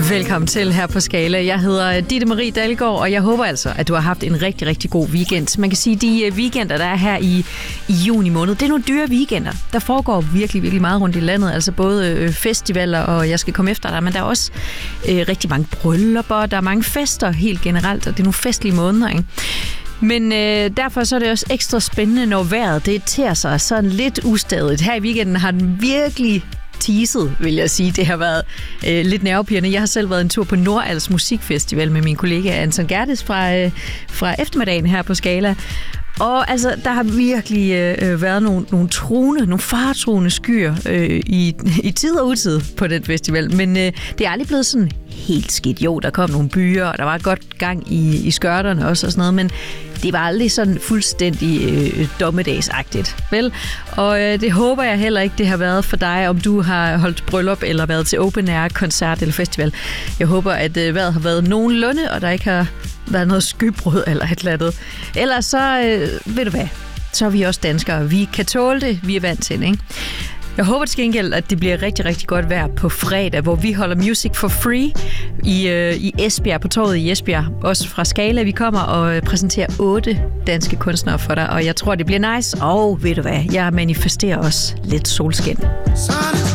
Velkommen til her på Skala. Jeg hedder Ditte Marie Dalgaard, og jeg håber altså, at du har haft en rigtig, rigtig god weekend. Man kan sige, at de weekender, der er her i juni måned, det er nogle dyre weekender. Der foregår virkelig, virkelig meget rundt i landet. Altså både festivaler, og jeg skal komme efter dig, men der er også rigtig mange bryllupper, der er mange fester helt generelt, og det er nogle festlige måneder, ikke? Men derfor så er det også ekstra spændende, når vejret det tager sig sådan lidt ustadigt. Her i weekenden har den virkelig teaset, vil jeg sige. Det har været lidt nervepirrende. Jeg har selv været en tur på Nordals Musikfestival med min kollega Anton Gerdes fra eftermiddagen her på Skala. Og altså, der har virkelig været nogle faretruende skyer i tid og utid på den festival. Men det er aldrig blevet sådan helt skidt. Jo, der kom nogle byer, og der var godt gang i skørterne også og sådan noget, men det var aldrig sådan fuldstændig dommedagsagtigt, vel? Og det håber jeg heller ikke, det har været for dig, om du har holdt bryllup eller været til open air, koncert eller festival. Jeg håber, at vejret har været nogenlunde, og der ikke har været noget skybrud eller et eller andet. Ellers så, ved du hvad, så er vi også danskere. Vi kan tåle det, vi er vant til det, ikke? Jeg håber til gengæld, at det bliver rigtig, rigtig godt vejr på fredag, hvor vi holder Music for Free i Esbjerg, på torvet i Esbjerg. Også fra Skala. Vi kommer og præsenterer 8 danske kunstnere for dig, og jeg tror, det bliver nice. Og ved du hvad, jeg manifesterer også lidt solskin.